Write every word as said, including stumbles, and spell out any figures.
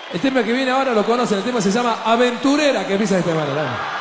El tema que viene ahora lo conocen, el tema se llama Aventurera, que empieza de esta manera.